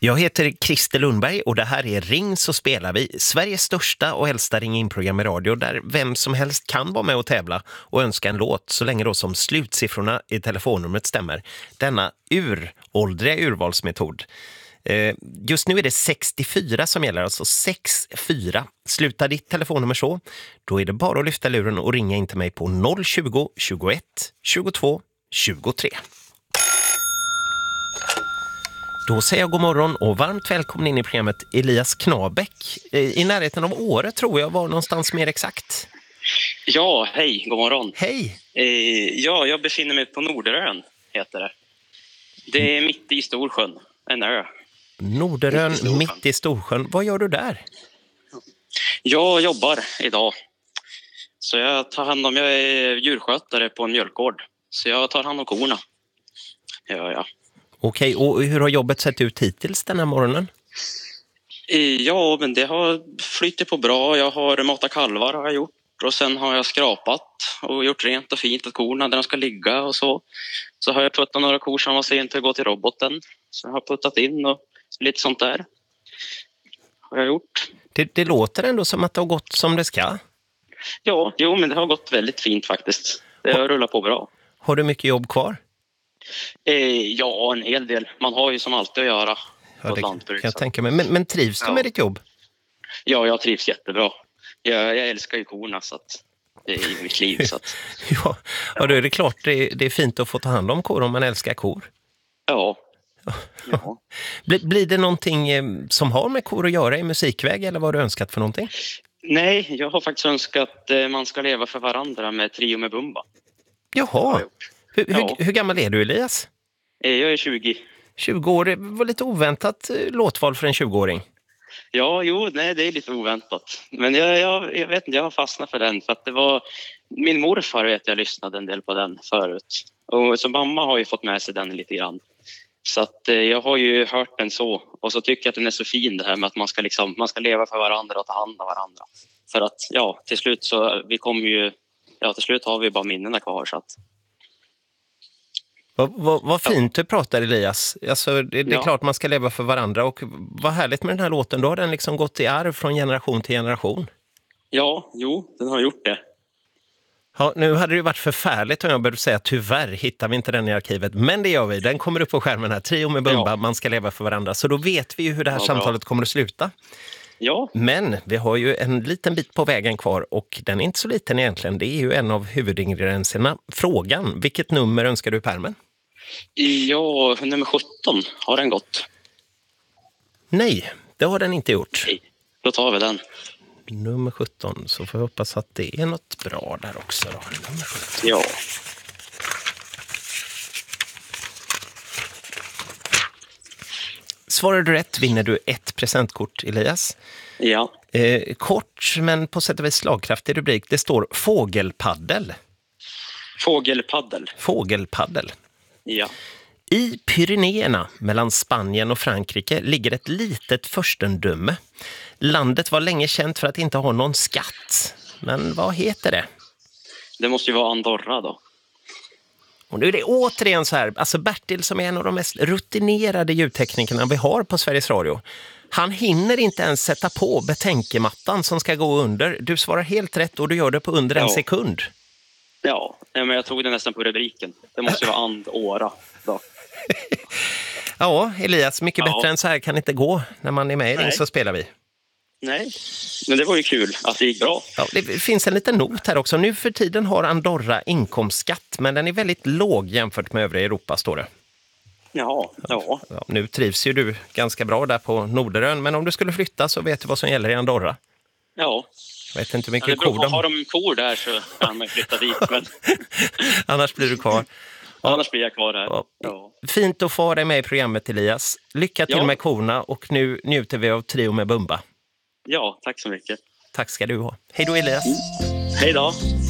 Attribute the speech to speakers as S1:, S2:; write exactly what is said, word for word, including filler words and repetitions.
S1: Jag heter Christer Lundberg och det här är Ring så spelar vi, Sveriges största och äldsta ring-in-program i radio där vem som helst kan vara med och tävla och önska en låt så länge då som slutsiffrorna i telefonnumret stämmer. Denna uråldriga urvalsmetod. Eh, just nu är det sextiofyra som gäller, alltså sex fyra. Slutar ditt telefonnummer så, då är det bara att lyfta luren och ringa in till mig på noll tjugo, tjugoett, tjugotvå, tjugotre. Då säger jag god morgon och varmt välkommen in i programmet Elias Knabäck. I närheten av Åre tror jag var någonstans mer exakt.
S2: Ja, hej, god morgon.
S1: Hej.
S2: Eh, ja, jag befinner mig på Norderön, heter det. Det är mitt i Storsjön, en ö.
S1: Norderön, mitt i, mitt i Storsjön. Vad gör du där?
S2: Jag jobbar idag. Så jag tar hand om, jag är djurskötare på en mjölkgård. Så jag tar hand om korna. Ja, ja.
S1: Okej, och hur har jobbet sett ut hittills den här morgonen?
S2: Ja, men det har flyttat på bra. Jag har matat kalvar har jag gjort. Och sen har jag skrapat och gjort rent och fint åt korna där de ska ligga och så. Så har jag puttat några kor som var sent att gå till roboten. Så jag har puttat in och lite sånt där. Har jag gjort.
S1: Det, det låter ändå som att det har gått som det ska.
S2: Ja, jo, men det har gått väldigt fint faktiskt. Det har rullat på bra.
S1: Har du mycket jobb kvar?
S2: Eh, ja, en hel del. Man har ju som alltid att göra
S1: ja,
S2: på
S1: det
S2: lantbruk.
S1: Kan jag tänka mig. Men, men trivs du
S2: ja.
S1: med ditt jobb?
S2: Ja, jag trivs jättebra. Jag, jag älskar ju korna så att det är mitt liv. Så att...
S1: ja, ja, då är det klart det, det är fint att få ta hand om kor om man älskar kor.
S2: Ja. ja.
S1: Blir, blir det någonting som har med kor att göra i musikväg eller vad har du önskat för någonting?
S2: Nej, jag har faktiskt önskat att man ska leva för varandra med Trio med Bumba.
S1: Jaha. Hur,
S2: ja.
S1: hur, hur gammal är du, Elias?
S2: Jag är tjugo.
S1: tjugo år, det var lite oväntat låtval för en tjugoåring.
S2: Ja, jo, nej, det är lite oväntat. Men jag, jag, jag vet inte, jag har fastnat för den. För att det var, min morfar vet jag lyssnade en del på den förut. Och så mamma har ju fått med sig den lite grann. Så att eh, jag har ju hört den så. Och så tycker jag att den är så fin det här med att man ska, liksom, man ska leva för varandra och ta hand om varandra. För att ja, till slut så vi kommer ju, ja till slut har vi bara minnena kvar så att.
S1: Vad, vad, vad fint du pratar, Elias. Alltså, det, det är
S2: ja.
S1: klart man ska leva för varandra. Och vad härligt med den här låten. Då har den liksom gått i arv från generation till generation.
S2: Ja, jo, den har gjort det.
S1: Ja, nu hade det ju varit förfärligt om jag började säga tyvärr hittar vi inte den i arkivet. Men det gör vi. Den kommer upp på skärmen här. Trio med Bumba, ja. Man ska leva för varandra. Så då vet vi ju hur det här ja, samtalet bra. kommer att sluta.
S2: Ja.
S1: Men vi har ju en liten bit på vägen kvar och den är inte så liten egentligen. Det är ju en av huvudingredienserna. Frågan, vilket nummer önskar du i pärmen?
S2: Ja, nummer sjutton. Har den gått?
S1: Nej, det har den inte gjort.
S2: Nej, då tar vi den.
S1: Nummer sjutton, så får jag hoppas att det är något bra där också då. Nummer sjutton.
S2: Ja.
S1: Svarar du rätt vinner du ett presentkort, Elias.
S2: Ja.
S1: Eh, kort men på sätt och vis slagkraftig rubrik. Det står fågelpaddel.
S2: Fågelpaddel.
S1: Fågelpaddel.
S2: Ja.
S1: I Pyrenéerna mellan Spanien och Frankrike ligger ett litet furstendöme. Landet var länge känt för att inte ha någon skatt. Men vad heter det?
S2: Det måste ju vara Andorra då.
S1: Och nu är det återigen så här, alltså Bertil som är en av de mest rutinerade ljudteknikerna vi har på Sveriges Radio. Han hinner inte ens sätta på betänkemattan som ska gå under. Du svarar helt rätt och du gör det på under en
S2: ja.
S1: sekund.
S2: Ja, men jag tog det nästan på rubriken. Det måste ju vara Andorra då.
S1: Ja, Elias, mycket
S2: ja.
S1: bättre än så här kan det inte gå när man är med i Ring så spelar vi.
S2: Nej, men det var ju kul att det gick bra.
S1: Ja, det finns en liten not här också. Nu för tiden har Andorra inkomstskatt, men den är väldigt låg jämfört med övriga Europa, står det.
S2: Ja, ja.
S1: ja. Nu trivs ju du ganska bra där på Norderön, men om du skulle flytta så vet du vad som gäller i Andorra.
S2: Ja.
S1: Jag vet inte hur mycket
S2: ja,
S1: kor de
S2: har. de kor där så kan man flytta dit. Men...
S1: Annars blir du kvar.
S2: Ja, annars blir jag kvar här. Ja. Ja.
S1: Fint att få ha dig med i programmet, Elias. Lycka till ja. med korna och nu njuter vi av Trio med Bumba.
S2: Ja, tack så mycket.
S1: Tack ska du ha. Hej då, Elias.
S2: Mm. Hej då.